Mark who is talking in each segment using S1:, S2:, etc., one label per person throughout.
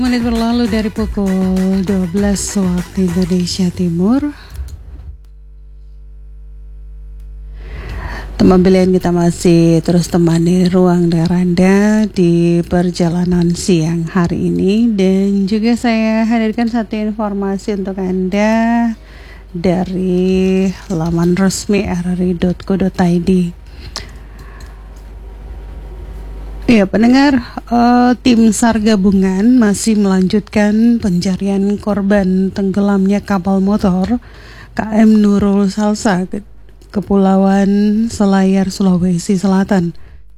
S1: Menit berlalu dari pukul 12 waktu Indonesia Timur. Teman pilihan kita masih terus temani ruang dengar Anda di perjalanan siang hari ini. Dan juga saya hadirkan satu informasi untuk Anda dari laman resmi rri.co.id. Ya, pendengar, tim SAR gabungan masih melanjutkan pencarian korban tenggelamnya kapal motor KM Nurul Salsa ke Kepulauan Selayar, Sulawesi Selatan.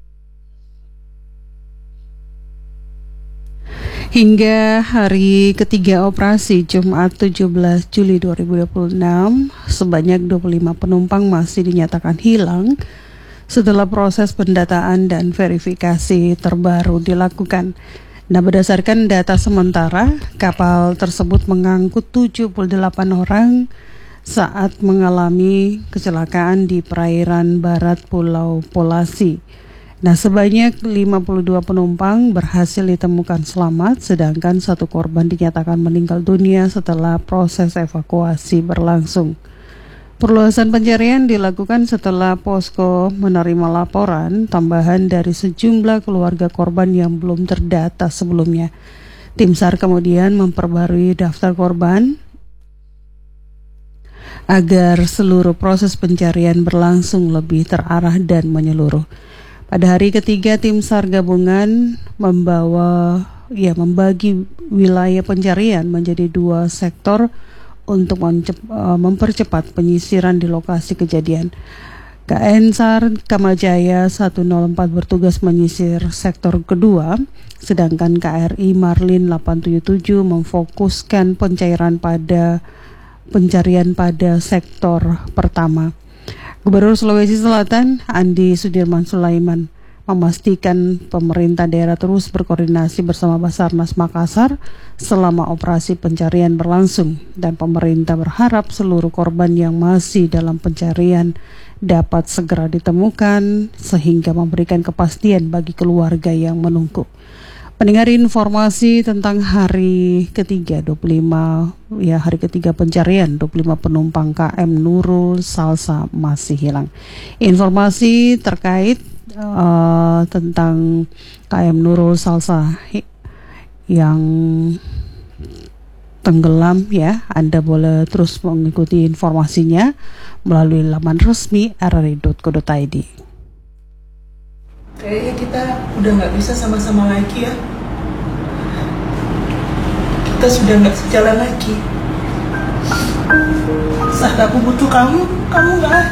S1: Hingga hari ketiga operasi Jumat 17 Juli 2026, sebanyak 25 penumpang masih dinyatakan hilang setelah proses pendataan dan verifikasi terbaru dilakukan. Nah, berdasarkan data sementara, kapal tersebut mengangkut 78 orang saat mengalami kecelakaan di perairan barat Pulau Polasi. Nah, sebanyak 52 penumpang berhasil ditemukan selamat, sedangkan satu korban dinyatakan meninggal dunia setelah proses evakuasi berlangsung. Perluasan pencarian dilakukan setelah posko menerima laporan tambahan dari sejumlah keluarga korban yang belum terdata sebelumnya. Tim SAR kemudian memperbarui daftar korban agar seluruh proses pencarian berlangsung lebih terarah dan menyeluruh. Pada hari ketiga, tim SAR gabungan membagi wilayah pencarian menjadi dua sektor untuk mempercepat penyisiran di lokasi kejadian. KN SAR Kamajaya 104 bertugas menyisir sektor kedua, sedangkan KRI Marlin 877 memfokuskan pencarian pada sektor pertama. Gubernur Sulawesi Selatan Andi Sudirman Sulaiman memastikan pemerintah daerah terus berkoordinasi bersama Basarnas Makassar selama operasi pencarian berlangsung, dan pemerintah berharap seluruh korban yang masih dalam pencarian dapat segera ditemukan sehingga memberikan kepastian bagi keluarga yang menunggu. Pendengar, informasi tentang hari ketiga hari ketiga pencarian 25 penumpang KM Nurul Salsa masih hilang. Informasi terkait tentang KM Nurul Salsa yang tenggelam, ya, Anda boleh terus mengikuti informasinya melalui laman resmi rri.co.id.
S2: Kayaknya kita udah nggak bisa sama-sama lagi ya. Kita sudah nggak sejalan lagi. Saat aku butuh kamu nggak ada.